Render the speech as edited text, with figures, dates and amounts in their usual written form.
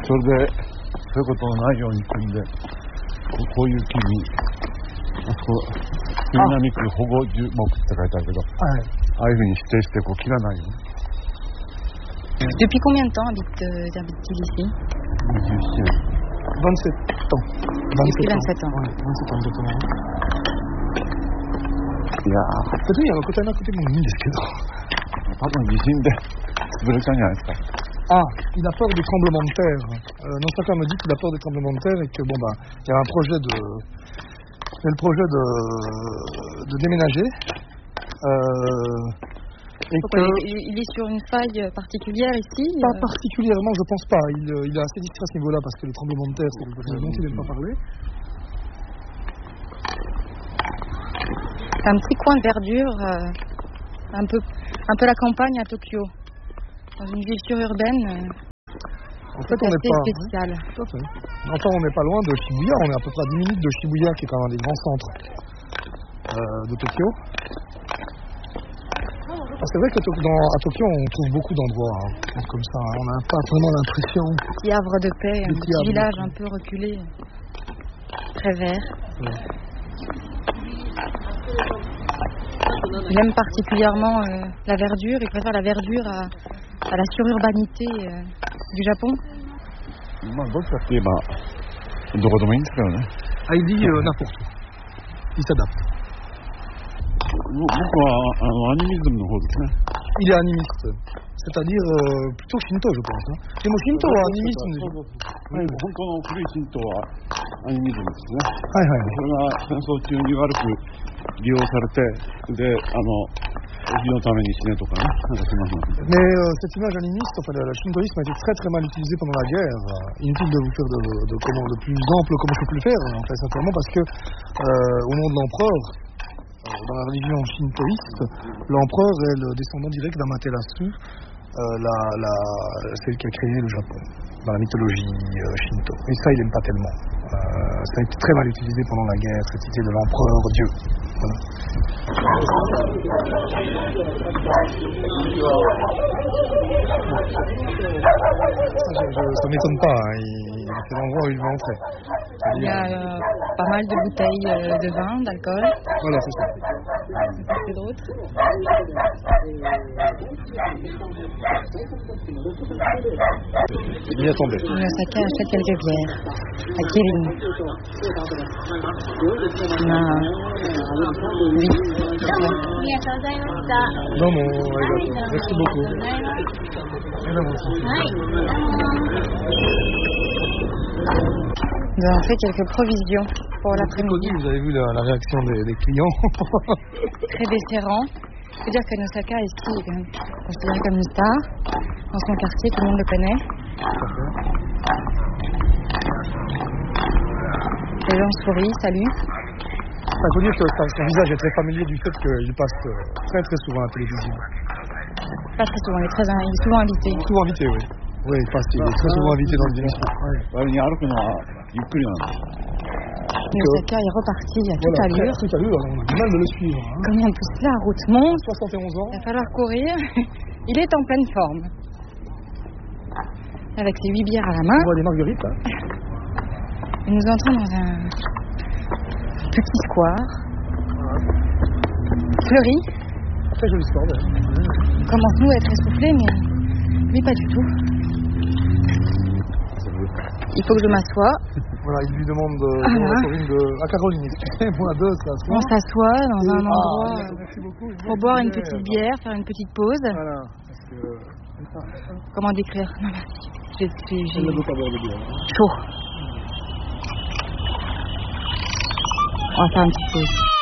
それでそういうことのないように組んで、こういう木に、あそこ杉並区保護樹木って書いてあるけど、ああいうふうに指定してこう切らないように。 Depuis combien de temps habitent-ils ici? 27 ans. Depuis 27 ans. Ouais, 27ans exactement. いやー、 例えば答えなくてもいいんですけど。 多分地震で潰れたんじゃないですか。 Ah, il a peur des tremblements de terre. Nosaka me dit qu'il a peur des tremblements de terre et que bon bah, il y a un projet de déménager. Et pourquoi il est sur une faille particulière ici? Pas particulièrement, je pense pas. Il est assez discret à ce niveau-là parce que les tremblements de terre, c'est quelque chose dont il n'aime pas parler. C'est un petit coin de verdure, un peu la campagne à Tokyo, dans une ville sururbaine. En fait, on n'est pas spécial. Oui, tout à fait. Enfin, on n'est pas loin de Shibuya. On est à peu près à 10 minutes de Shibuya, qui est quand même un des grands centres de Tokyo. C'est vrai qu'à Tokyo, on trouve beaucoup d'endroits comme ça. On n'a pas vraiment l'impression. Un petit havre de paix, un petit village un peu reculé, très vert. Ouais. Il aime particulièrement la verdure. Il préfère la verdure à la sururbanité du Japon. Il dit n'importe où. Il s'adapte. Il est animiste, c'est-à-dire plutôt Shinto, je pense. Mais mon Shintoはアニミズムでしょ。 本当の古い神道はアニミズムですね。 はいはい。 それが戦争中に悪く利用されて、で火のために死ねとかね、なんかします。 Mais cette image animiste, enfin le shintoïsme a été très très mal utilisé pendant la guerre. Inutile de vous faire de plus ample comme je peux le faire, en fait, simplement parce que au nom de l'empereur, dans la religion shintoïste, l'empereur est le descendant direct d'Amaterasu, celle qui a créé le Japon, dans la mythologie shinto. Et ça, il n'aime pas tellement. Ça a été très mal utilisé pendant la guerre, cette idée de l'empereur Dieu. Voilà. Ça m'étonne pas, c'est l'endroit où il veut entrer. Il y a pas mal de bouteilles de vin, d'alcool. Voilà, c'est ça. Et d'autres. Il m'y attendait. Nosaka achète quelques bières à Kirin. Non, merci beaucoup. Nous avons fait quelques provisions pour l'après-midi. Vous avez vu la réaction des clients. Très décérant. Il faut dire que Nosaka ici est quand même considéré comme une star. Dans son quartier, tout le monde le connaît. Les gens sourient, saluent. Il faut dire que son visage est très familier du fait qu'il passe très très souvent à la télévision. Pas très souvent, il est souvent invité. Souvent invité, oui. Oui, il est très souvent invité dans les émissions. Nosaka est reparti à toute allure. Toute allure, on a du mal de le suivre. Comme en plus la route monte, 71 ans. Il va falloir courir. Il est en pleine forme. Avec ses 8 bières à la main. On voit des marguerites. Et nous entrons dans un petit square. Fleuri. Très joli square, ouais. On commence nous à être essoufflés, mais lui pas du tout. Il faut que je m'assoie. Voilà, il lui demande à Caroline, excusez-moi, de s'asseoir. On s'assoit dans un endroit merci beaucoup. Pour boire une petite bière, faire une petite pause. Voilà. Parce que... Comment décrire? Non, merci. J'ai ne veut pas boire de bière. Chaud. On va faire une petite pause.